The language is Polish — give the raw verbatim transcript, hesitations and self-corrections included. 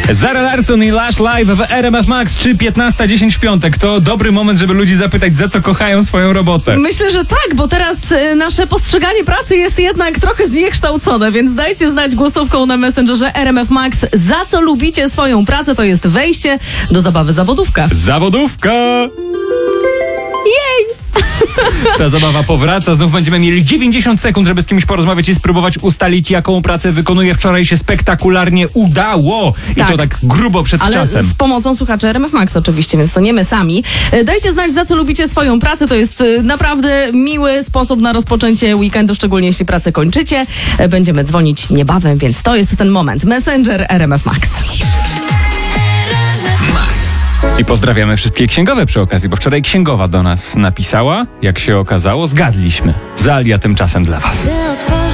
Zara Larsson i Lush Live w R M F Max, czy piętnasta dziesięć w piątek. To dobry moment, żeby ludzi zapytać, za co kochają swoją robotę. Myślę, że tak, bo teraz y, nasze postrzeganie pracy jest jednak trochę zniekształcone, więc dajcie znać głosówką na Messengerze R M F Max, za co lubicie swoją pracę. To jest wejście do zabawy zawodówka. Zawodówka! Jej! Ta zabawa powraca, znów będziemy mieli dziewięćdziesiąt sekund, żeby z kimś porozmawiać i spróbować ustalić, jaką pracę wykonuje. Wczoraj się spektakularnie udało i tak. to tak grubo przed Ale czasem. z pomocą słuchaczy R M F Max oczywiście, więc to nie my sami. Dajcie znać, za co lubicie swoją pracę. To jest naprawdę miły sposób na rozpoczęcie weekendu, szczególnie jeśli pracę kończycie. Będziemy dzwonić niebawem, więc to jest ten moment. Messenger R M F Max. I pozdrawiamy wszystkie księgowe przy okazji, bo wczoraj księgowa do nas napisała. Jak się okazało, zgadliśmy. Zalia tymczasem dla was.